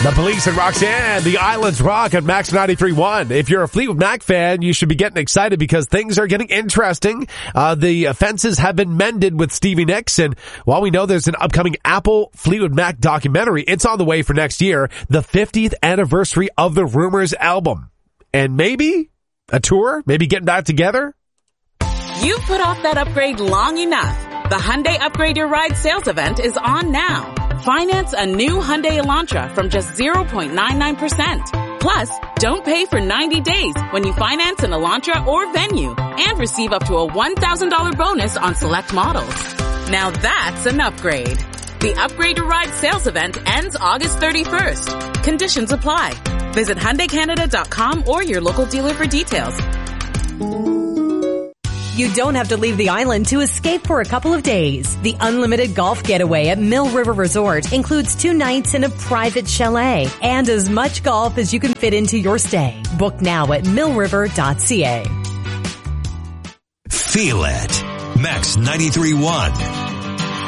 The Police and Roxanne, the Islands Rock at Max 93.1. If you're a Fleetwood Mac fan, you should be getting excited because things are getting interesting. The fences have been mended with Stevie Nicks, and while we know there's an upcoming Apple Fleetwood Mac documentary, it's on the way for next year, the 50th anniversary of the Rumors album. And maybe a tour, maybe getting back together. You've put off that upgrade long enough. The Hyundai Upgrade Your Ride sales event is on now. Finance a new Hyundai Elantra from just 0.99%. Plus, don't pay for 90 days when you finance an Elantra or Venue and receive up to a $1,000 bonus on select models. Now that's an upgrade. The Upgrade Your Ride sales event ends August 31st. Conditions apply. Visit HyundaiCanada.com or your local dealer for details. You don't have to leave the island to escape for a couple of days. The unlimited golf getaway at Mill River Resort includes 2 nights in a private chalet and as much golf as you can fit into your stay. Book now at millriver.ca. Feel it. Max 93.1.